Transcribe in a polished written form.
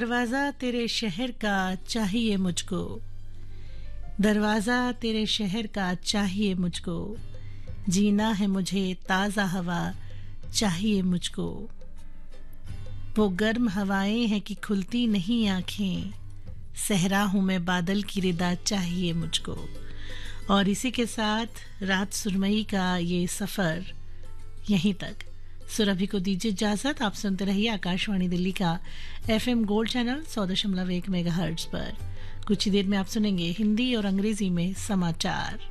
दरवाजा तेरे शहर का चाहिए मुझको, दरवाजा तेरे शहर का चाहिए मुझको, जीना है मुझे ताज़ा हवा चाहिए मुझको। वो गर्म हवाएं हैं कि खुलती नहीं आंखें, सहरा हूँ मैं बादल की रिदा चाहिए मुझको। और इसी के साथ रात सुरमई का ये सफ़र यहीं तक। सुरभि को दीजिए इजाजत। आप सुनते रहिए आकाशवाणी दिल्ली का FM गोल्ड चैनल 100.1 मेगाहर्ट्ज पर। कुछ ही देर में आप सुनेंगे हिंदी और अंग्रेजी में समाचार।